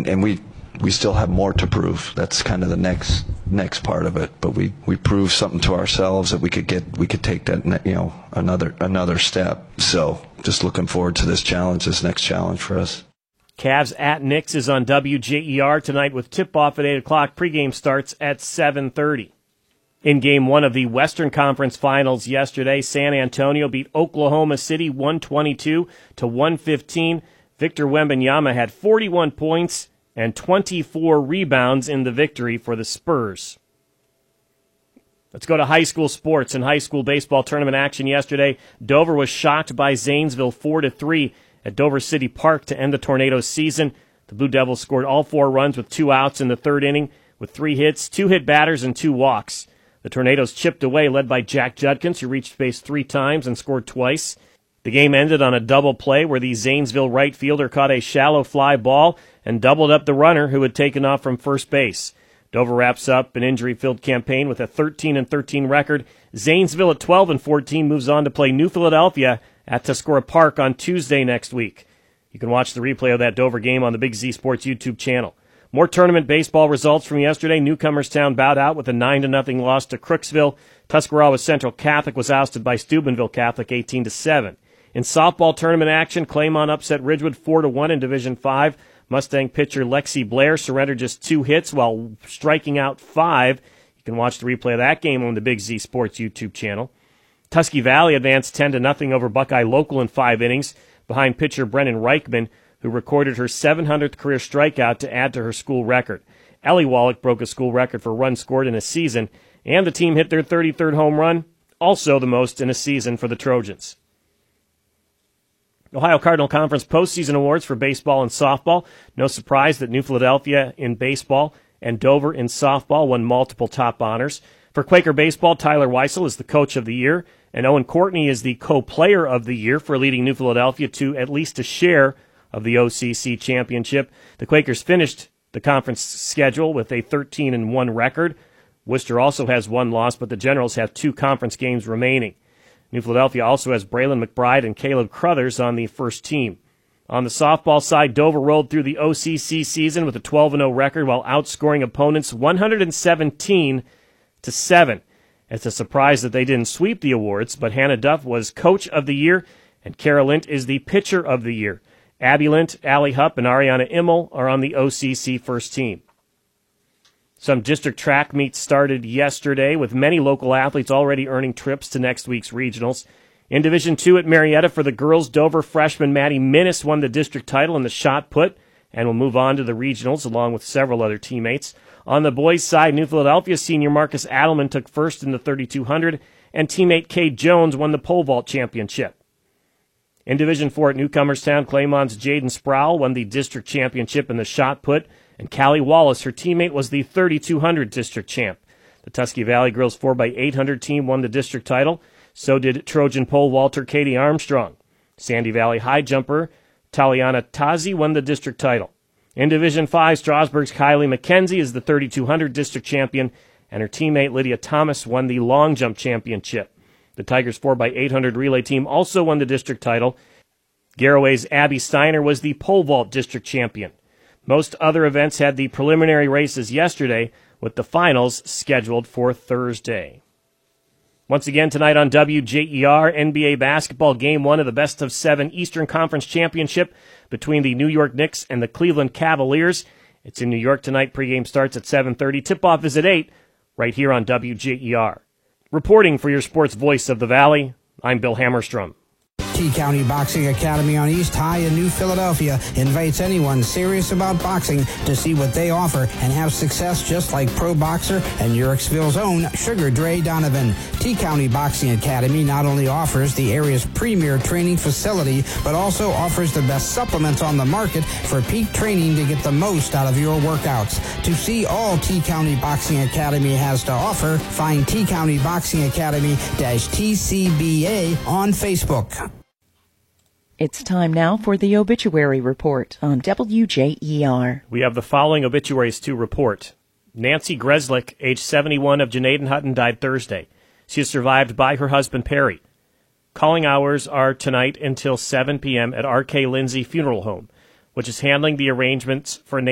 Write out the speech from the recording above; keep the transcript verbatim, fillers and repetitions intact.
and, and we we still have more to prove. That's kind of the next next part of it. But we, we proved something to ourselves that we could get we could take that, you know, another another step. So just looking forward to this challenge, this next challenge for us. Cavs at Knicks is on W J E R tonight with tip-off at eight o'clock. Pregame starts at seven thirty. In Game one of the Western Conference Finals yesterday, San Antonio beat Oklahoma City one twenty-two to one fifteen. Victor Wembanyama had forty-one points and twenty-four rebounds in the victory for the Spurs. Let's go to high school sports and high school baseball tournament action yesterday. Dover was shocked by Zanesville four to three at Dover City Park to end the Tornadoes' season. The Blue Devils scored all four runs with two outs in the third inning with three hits, two hit batters, and two walks. The Tornadoes chipped away, led by Jack Judkins, who reached base three times and scored twice. The game ended on a double play where the Zanesville right fielder caught a shallow fly ball and doubled up the runner who had taken off from first base. Dover wraps up an injury-filled campaign with a thirteen and thirteen record. Zanesville at twelve and fourteen moves on to play New Philadelphia at Tuscarora Park on Tuesday next week. You can watch the replay of that Dover game on the Big Z Sports YouTube channel. More tournament baseball results from yesterday. Newcomerstown bowed out with a nine to nothing loss to Crooksville. Tuscarawas Central Catholic was ousted by Steubenville Catholic eighteen to seven. In softball tournament action, Claymont upset Ridgewood four to one in Division five. Mustang pitcher Lexi Blair surrendered just two hits while striking out five. You can watch the replay of that game on the Big Z Sports YouTube channel. Tusky Valley advanced ten to nothing over Buckeye Local in five innings behind pitcher Brennan Reichman, who recorded her seven hundredth career strikeout to add to her school record. Ellie Wallach broke a school record for runs scored in a season, and the team hit their thirty-third home run, also the most in a season for the Trojans. Ohio Cardinal Conference postseason awards for baseball and softball. No surprise that New Philadelphia in baseball and Dover in softball won multiple top honors. For Quaker baseball, Tyler Weissel is the coach of the year, and Owen Courtney is the co-player of the year for leading New Philadelphia to at least a share of the O C C championship. The Quakers finished the conference schedule with a thirteen and one record. Worcester also has one loss, but the Generals have two conference games remaining. New Philadelphia also has Braylon McBride and Caleb Crothers on the first team. On the softball side, Dover rolled through the O C C season with a twelve and oh record while outscoring opponents one hundred seventeen to seven. It's a surprise that they didn't sweep the awards, but Hannah Duff was coach of the year, and Kara Lint is the pitcher of the year. Abby Lint, Allie Hupp, and Ariana Immel are on the O C C first team. Some district track meets started yesterday, with many local athletes already earning trips to next week's regionals. In Division two at Marietta for the girls, Dover freshman Maddie Minnis won the district title in the shot put and will move on to the regionals along with several other teammates. On the boys' side, New Philadelphia senior Marcus Adelman took first in the thirty-two hundred, and teammate Cade Jones won the pole vault championship. In Division four at Newcomerstown, Claymont's Jaden Sproul won the district championship in the shot put, and Callie Wallace, her teammate, was the thirty-two hundred district champ. The Tusky Valley girls four by eight hundred team won the district title. So did Trojan pole vaulter Katie Armstrong. Sandy Valley high jumper Taliana Tazi won the district title. In Division five, Strasburg's Kylie McKenzie is the thirty-two hundred district champion, and her teammate Lydia Thomas won the long jump championship. The Tigers four by eight hundred relay team also won the district title. Garraway's Abby Steiner was the pole vault district champion. Most other events had the preliminary races yesterday, with the finals scheduled for Thursday. Once again tonight on W J E R, N B A basketball game one of the best of seven Eastern Conference Championship between the New York Knicks and the Cleveland Cavaliers. It's in New York tonight. Pregame starts at seven thirty. Tip-off is at eight, right here on W J E R. Reporting for your sports voice of the Valley, I'm Bill Hammerstrom. T-County Boxing Academy on East High in New Philadelphia invites anyone serious about boxing to see what they offer and have success just like pro boxer and Yurixville's own Sugar Dre Donovan. T-County Boxing Academy not only offers the area's premier training facility, but also offers the best supplements on the market for peak training to get the most out of your workouts. To see all T-County Boxing Academy has to offer, find T-County Boxing Academy-T C B A on Facebook. It's time now for the obituary report on W J E R. We have the following obituaries to report. Nancy Greslick, age seventy-one, of Janaden-Hutton, died Thursday. She is survived by her husband, Perry. Calling hours are tonight until seven p.m. at R K Lindsay Funeral Home, which is handling the arrangements for